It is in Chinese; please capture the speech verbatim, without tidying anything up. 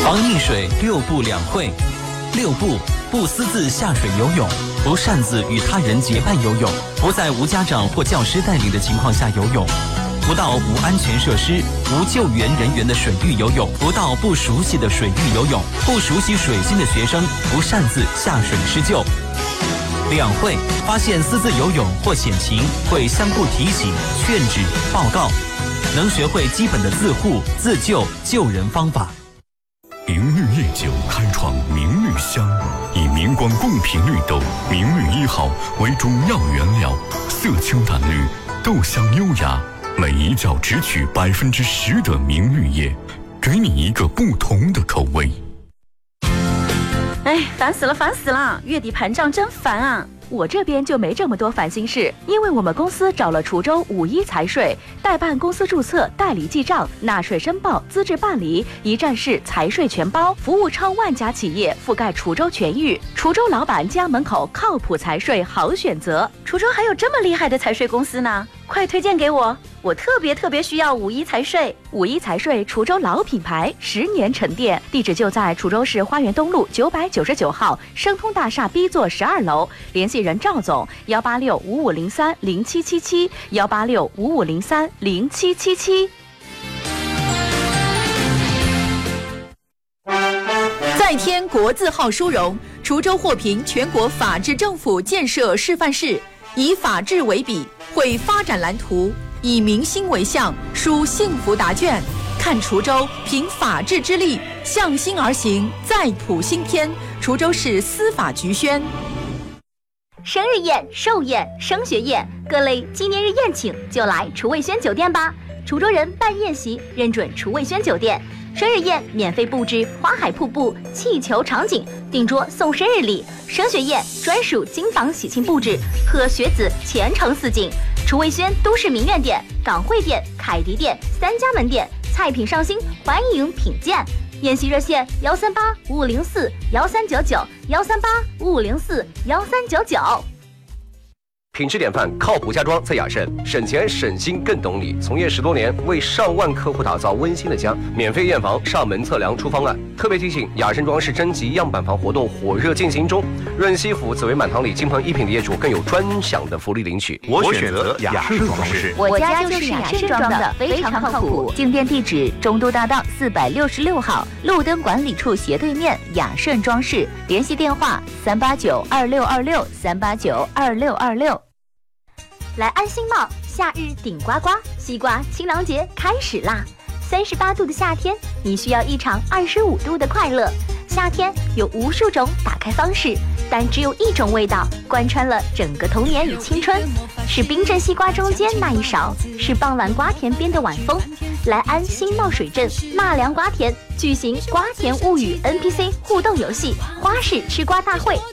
防溺水六不两会。六不：不私自下水游泳，不擅自与他人结伴游泳，不在无家长或教师带领的情况下游泳，不到无安全设施、无救援人员的水域游泳，不到不熟悉的水域游泳，不熟悉水性的学生不擅自下水施救。两会：发现私自游泳或险情，会相互提醒、劝止、报告，能学会基本的自护、自救、救人方法。 明绿夜酒开创明绿香，以明光贡品绿豆明绿一号为主要原料，色清淡绿，豆香优雅，每一窖只取百分之十的明绿叶，给你一个不同的口味。 哎，烦死了，烦死了！月底盘账真烦啊！我这边就没这么多烦心事，因为我们公司找了滁州五一财税，代办公司注册、代理记账、纳税申报、资质办理，一站式财税全包，服务超万家企业，覆盖滁州全域。滁州老板家门口靠谱财税好选择。滁州还有这么厉害的财税公司呢？快推荐给我！我特别特别需要五一财税。五一财税滁州老品牌，十年沉淀，地址就在滁州市花园东路九百九十九号生通大厦 B 座十二楼，联系人赵总：幺八六五五零三零七七七，幺八六五五零三零七七七。 再添国字号殊荣，滁州获评全国法治政府建设示范市，以法治为笔，绘发展蓝图，以民心为向，书幸福答卷。看滁州凭法治之力，向心而行，再谱新篇。滁州市司法局宣。 生日宴、寿宴、升学宴，各类纪念日宴请就来楚味轩酒店吧。滁州人办宴席认准楚味轩酒店，生日宴免费布置花海瀑布、气球场景，订桌送生日礼；升学宴专属金房喜庆布置，贺学子前程似锦。楚味轩都市名苑店、港汇店、凯迪店三家门店，菜品上新，欢迎品鉴。宴席热线：幺三八五五零四幺三九九，幺三八五五零四幺三九九。 品质典范，靠谱家装在雅盛，省钱省心更懂你。从业十多年，为上万客户打造温馨的家。免费验房、上门测量出方案。特别提醒：雅盛装饰征集样板房活动火热进行中，润西府紫薇满堂里金鹏一品的业主更有专享的福利领取。 我选择雅盛装饰， 我家就是雅盛装的，非常靠谱。进店地址：中都大道四百六十六号，路灯管理处斜对面，雅盛装饰。联系电话：三八九二六二六三八九二六二六。来安心帽，夏日顶呱呱，西瓜清凉节开始啦！三十八度的夏天，你需要一场二十五度的快乐。夏天有无数种打开方式，但只有一种味道贯穿了整个童年与青春，是冰镇西瓜中间那一勺，是傍晚瓜田边的晚风。来安新茂水镇纳凉瓜田举行瓜田物语 N P C 互动游戏花式吃瓜大会。